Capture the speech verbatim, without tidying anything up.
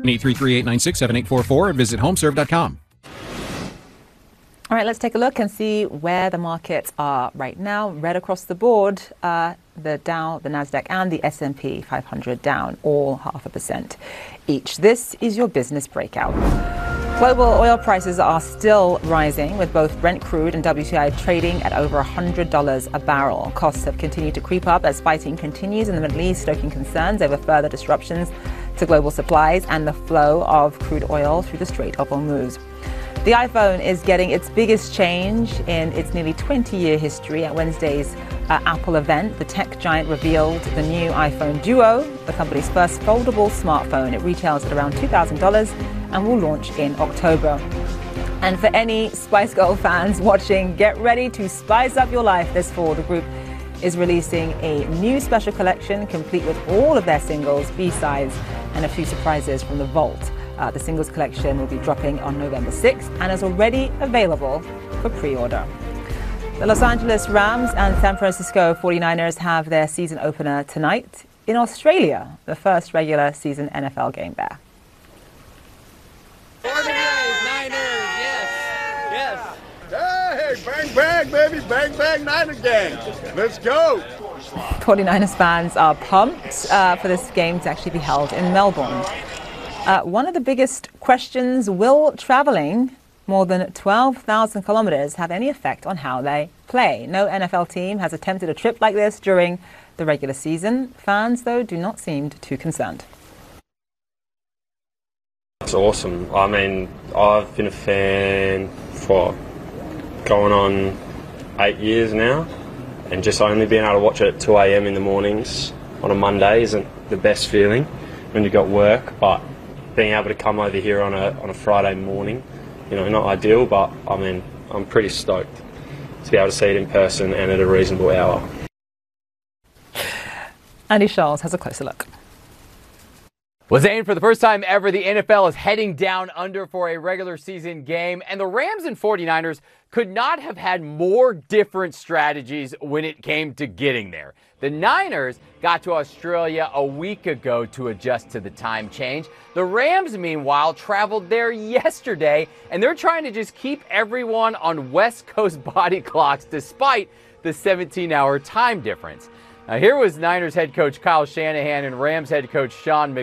eight three three, eight nine six, seven eight four four and visit homeserve dot com. All right, let's take a look and see where the markets are right now. Red across the board, uh, the Dow, the Nasdaq, and the S and P five hundred down, all half a percent each. This is your business breakout. Global oil prices are still rising, with both Brent crude and W T I trading at over one hundred dollars a barrel. Costs have continued to creep up as fighting continues in the Middle East, stoking concerns over further disruptions to global supplies and the flow of crude oil through the Strait of Hormuz. The iPhone is getting its biggest change in its nearly twenty-year history. At Wednesday's uh, Apple event, the tech giant revealed the new iPhone Duo, the company's first foldable smartphone. It retails at around two thousand dollars and will launch in October. And for any Spice Girl fans watching, get ready to spice up your life this fall. The group is releasing a new special collection complete with all of their singles, B-sides, and a few surprises from the vault. Uh, the singles collection will be dropping on November sixth and is already available for pre-order. The Los Angeles Rams and San Francisco forty-niners have their season opener tonight in Australia, the first regular season N F L game there. Niners, yes, yes. Hey, bang, bang, baby, bang, bang, Niner gang. Let's go. forty-niners fans are pumped uh, for this game to actually be held in Melbourne. Uh, one of the biggest questions, will traveling more than twelve thousand kilometers have any effect on how they play? No N F L team has attempted a trip like this during the regular season. Fans, though, do not seem too concerned. It's awesome. I mean, I've been a fan for going on eight years now, and just only being able to watch it at two a.m. in the mornings on a Monday isn't the best feeling when you've got work, but being able to come over here on a on a Friday morning, you know, not ideal, but I mean, I'm pretty stoked to be able to see it in person and at a reasonable hour. Andy Charles has a closer look. Well, Zane, for the first time ever, the N F L is heading down under for a regular season game, and the Rams and forty-niners could not have had more different strategies when it came to getting there. The Niners got to Australia a week ago to adjust to the time change. The Rams, meanwhile, traveled there yesterday, and they're trying to just keep everyone on West Coast body clocks despite the seventeen-hour time difference. Now, here was Niners head coach Kyle Shanahan and Rams head coach Sean McVay.